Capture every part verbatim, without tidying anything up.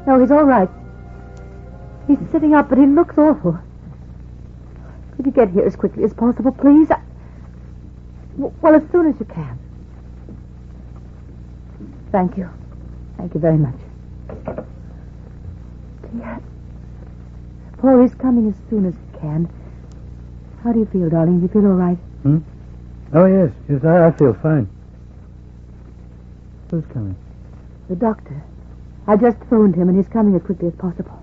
No, he's all right. He's sitting up, but he looks awful. Could you get here as quickly as possible, please? I... Well, as soon as you can. Thank you. Thank you very much. Dear. Paul, he's coming as soon as he can. How do you feel, darling? Do you feel all right? Hmm? Oh, yes. Yes, I, I feel fine. Who's coming? The doctor. I just phoned him, and he's coming as quickly as possible.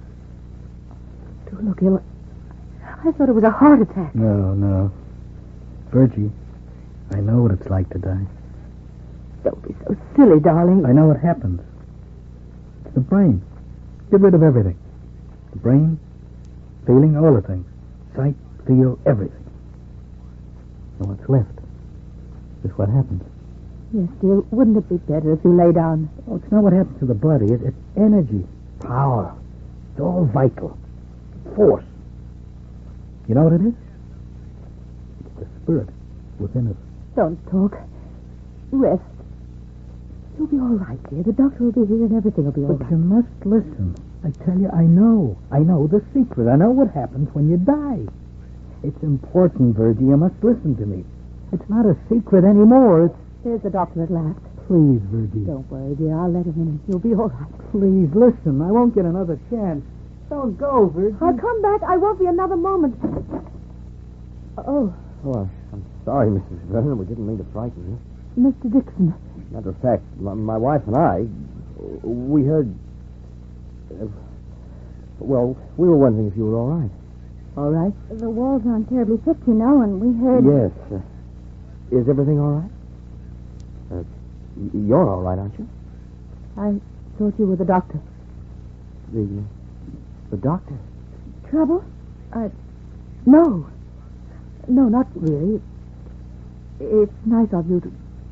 Do look ill. I thought it was a heart attack. No, no. Virgie, I know what it's like to die. Don't be so silly, darling. I know what happens. It's the brain. Get rid of everything. The brain, feeling, all the things. Sight, feel, everything. And what's left is what happens. Yes, dear. Wouldn't it be better if you lay down? Oh, it's not what happens to the body. It, it's energy, power. It's all vital. Force. You know what it is? It's the spirit within us. Don't talk. Rest. You'll be all right, dear. The doctor will be here and everything will be all but right. You must listen. I tell you, I know. I know the secret. I know what happens when you die. It's important, Virgie. You must listen to me. It's not a secret anymore. It's... There's the doctor at last. Please, Virgie. Don't worry, dear. I'll let him in. You'll be all right. Please, listen. I won't get another chance. Don't go, Virgie. I'll come back. I won't be another moment. Oh. Oh, I'm sorry, Missus Vernon. We didn't mean to frighten you. Mister Dixon. Matter of fact, my, my wife and I, we heard... Uh, well, we were wondering if you were all right. All right? The walls aren't terribly thick, you know, and we heard... Yes. Uh, is everything all right? Uh, you're all right, aren't you? I thought you were the doctor. The, the doctor? Trouble? I... No. No, not really. It's nice of you to...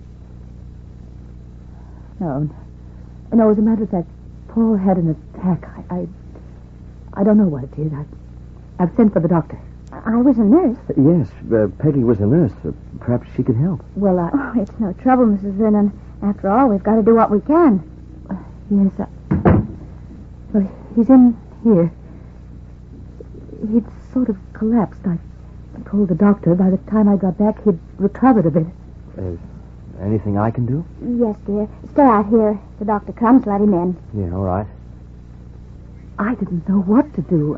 No. No, as a matter of fact, Paul had an attack. I... I, I don't know what it is. I, I've sent for the doctor. I was a nurse. Uh, yes, uh, Peggy was a nurse. Uh, perhaps she could help. Well, I... Oh, it's no trouble, Missus Vernon. After all, we've got to do what we can. Uh, yes, I... Well, he's in here. He'd sort of collapsed. I told the doctor by the time I got back he'd recovered a bit. Uh, anything I can do? Yes, dear. Stay out here. If the doctor comes, let him in. Yeah, all right. I didn't know what to do.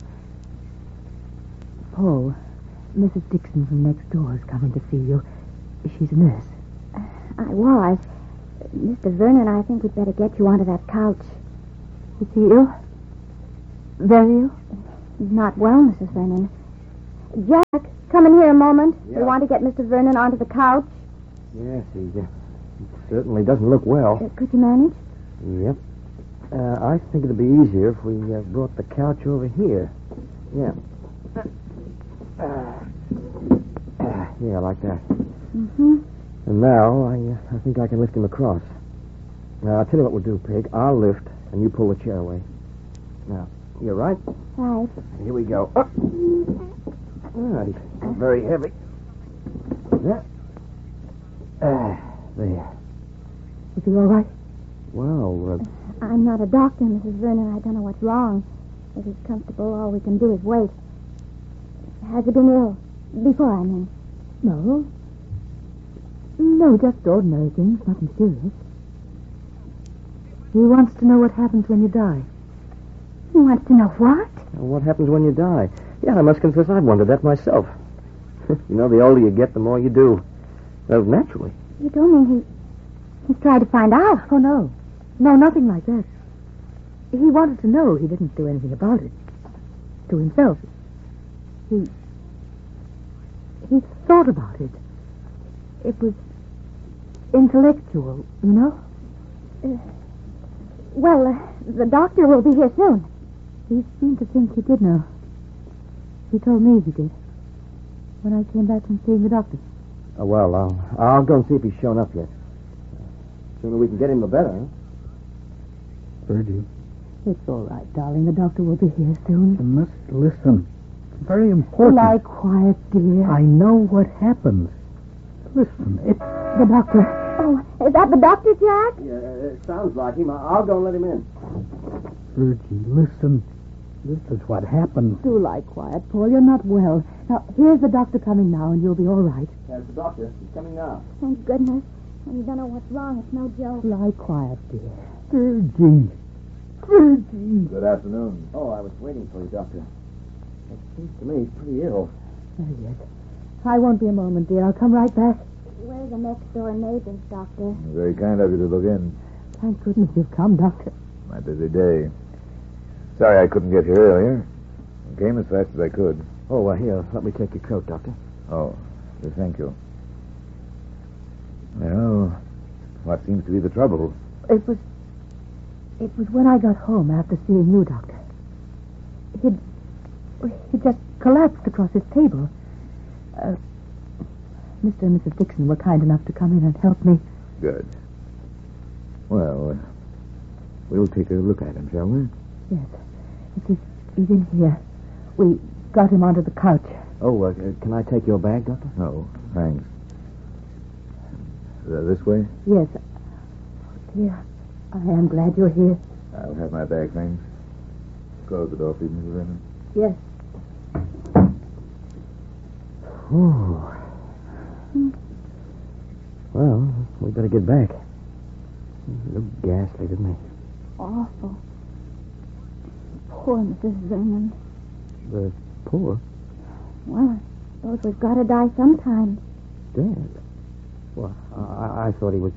Paul, Missus Dixon from next door is coming to see you. She's a nurse. Uh, I was. Mister Vernon, I think we'd better get you onto that couch. Is he ill? Very ill? He's not well, Missus Vernon. Jack, come in here a moment. Yeah. We want to get Mister Vernon onto the couch. Yes, he, uh, he certainly doesn't look well. Uh, could you manage? Yep. Uh, I think it'd be easier if we uh, brought the couch over here. Yeah. Uh, uh, yeah, like that. Mm-hmm. And now I, uh, I think I can lift him across. Now, I'll tell you what we'll do, Peg. I'll lift, and you pull the chair away. Now, you're right. Right. Here we go. Up. All right. Very heavy. Yeah. Ah, there. Is he all right? Well, uh, I'm not a doctor, Missus Vernon. I don't know what's wrong. If he's comfortable, all we can do is wait. Has he been ill? Before, I mean. No. No, just ordinary things, nothing serious. He wants to know what happens when you die. He wants to know what? what happens when you die? Yeah, I must confess I've wondered that myself. You know, the older you get, the more you do. Well, naturally. You don't mean he... he's tried to find out? Oh, no. No, nothing like that. He wanted to know. He didn't do anything about it. To himself. He... He thought about it. It was intellectual, you know? Uh, well, uh, the doctor will be here soon. He seemed to think he did know. He told me he did. When I came back from seeing the doctor. Oh, well, I'll, I'll go and see if he's shown up yet. The sooner we can get him, the better, huh? Virgie, It's all right, darling. The doctor will be here soon. you must listen. It's very important. Lie quiet, dear. I know what happens. Listen, it's... The doctor. Oh, is that the doctor, Jack? Yeah, it sounds like him. I'll go and let him in. Virgie, listen. This is what happened. Do lie quiet, Paul. You're not well. Now, here's the doctor coming now, and you'll be all right. There's the doctor. He's coming now. Thank goodness. When you don't know what's wrong, it's no joke. Lie quiet, dear. Virgie. Virgie. Good afternoon. Oh, I was waiting for you, Doctor. It seems to me he's pretty ill. Not yet. I won't be a moment, dear. I'll come right back. We're the next door neighbors, Doctor. Very kind of you to look in. Thank goodness you've come, Doctor. My busy day. Sorry I couldn't get here earlier. I came as fast as I could. Oh, well, here, let me take your coat, Doctor. Oh, yes, thank you. Well, what seems to be the trouble? It was... It was when I got home after seeing you, Doctor. He'd... He just collapsed across his table. Uh, Mister and Missus Dixon were kind enough to come in and help me. Good. Well, uh, we'll take a look at him, shall we? Yes. He's, he's in here. We got him onto the couch. Oh, uh, can I take your bag, Doctor? No, thanks. Uh, this way? Yes. Oh, dear, I am glad you're here. I'll have my bag, thanks. Close the door, please, Missus Vernon. Yes. Oh. Well, we better get back. He looked ghastly, didn't he? Awful. Poor Missus Vernon. The poor? Well, I suppose we've got to die sometime. Dead? Well, I, I thought he was...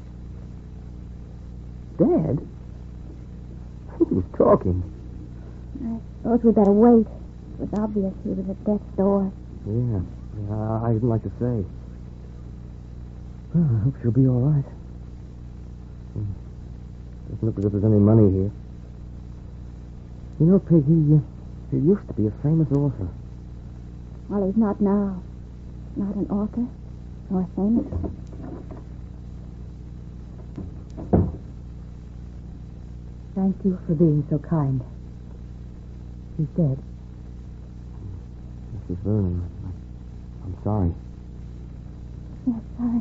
Dead? He was talking. I suppose we better wait. It was obvious he was at death's door. Yeah. yeah I didn't like to say. Well, I hope she'll be all right. Hmm. Doesn't look as if there's any money here. You know, Pig, he, uh, he used to be a famous author. Well, he's not now. Not an author, nor famous. Thank you for being so kind. He's dead. Missus Vernon, I, I'm sorry. Yes, sorry.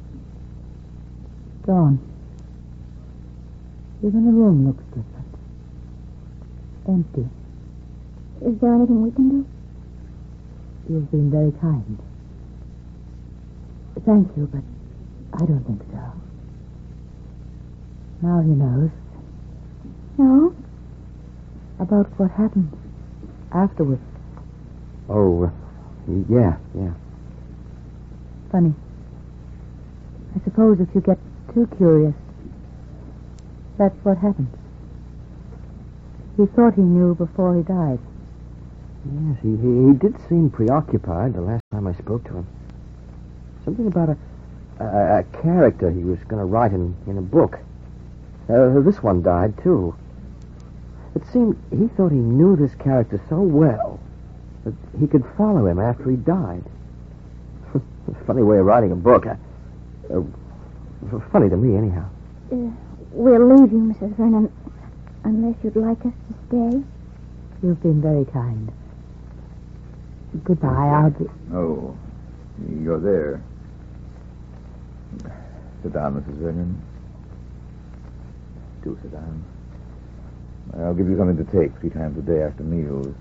Gone. Even the room looks different. Empty. Is there anything we can do? You've been very kind. Thank you, but I don't think so. Now he knows. No? About what happened afterwards. Oh, uh, yeah, yeah. Funny. I suppose if you get too curious, that's what happens. He thought he knew before he died. Yes, he, he, he did seem preoccupied the last time I spoke to him. Something about a, a, a character he was going to write in, in a book. Uh, this one died, too. It seemed he thought he knew this character so well that he could follow him after he died. Funny way of writing a book. Uh, uh, funny to me, anyhow. Uh, we'll leave you, Missus Vernon, unless you'd like us to stay. You've been very kind. Goodbye, I'll be... Oh, you're there. Sit down, Missus Vernon. Do sit down. I'll give you something to take three times a day after meals.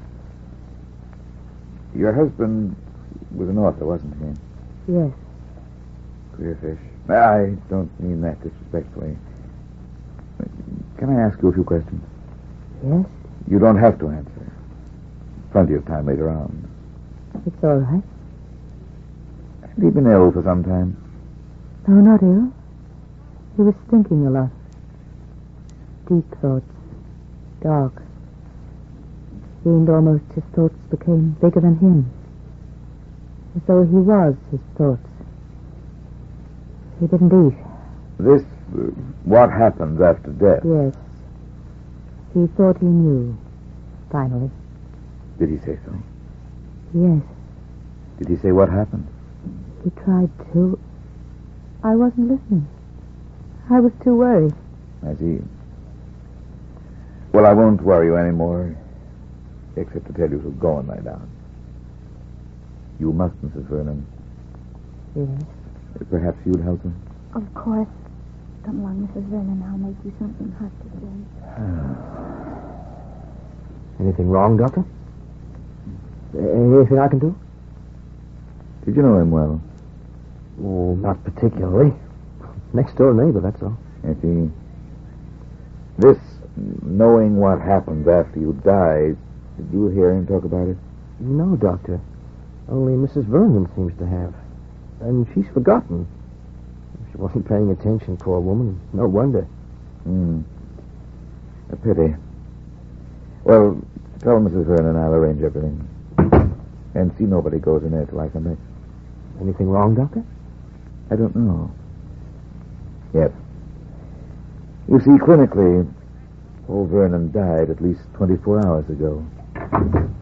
Your husband was an author, wasn't he? Yes. Queer fish. I don't mean that disrespectfully. Can I ask you a few questions? Yes? You don't have to answer. Plenty of time later on. It's all right. Had he been ill for some time? No, not ill. He was thinking a lot. Deep thoughts. Dark. Seemed almost his thoughts became bigger than him. As though he was his thoughts. He didn't eat. This, uh, what happens after death? Yes. He thought he knew. Finally. Did he say so? Yes. Did he say what happened? He tried to. I wasn't listening. I was too worried. I see. Well, I won't worry you anymore, except to tell you to go and lie down. You must, Missus Vernon. Yes. Perhaps you'd help her? Of course. Come along, Missus Vernon. I'll make you something hot to drink. Anything wrong, Doctor? Anything I can do? Did you know him well? Oh, not particularly. Next door neighbor, that's all. I see. This, knowing what happens after you die, did you hear him talk about it? No, Doctor. Only Missus Vernon seems to have. And she's forgotten. She wasn't paying attention, poor woman. No wonder. Hmm. A pity. Well, tell Missus Vernon I'll arrange everything. And see nobody goes in there till I come back. Anything wrong, Doctor? I don't know. Yet. You see, clinically, old Vernon died at least twenty-four hours ago.